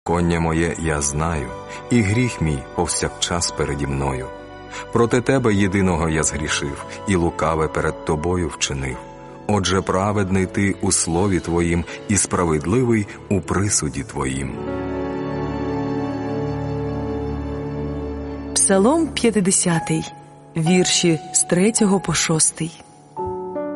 Беззаконня моє я знаю, і гріх мій повсякчас переді мною. Проти тебе єдиного я згрішив, і лукаве перед тобою вчинив. Отже, праведний ти у слові твоїм, і справедливий у присуді твоїм. Псалом 50, вірші з 3 по 6.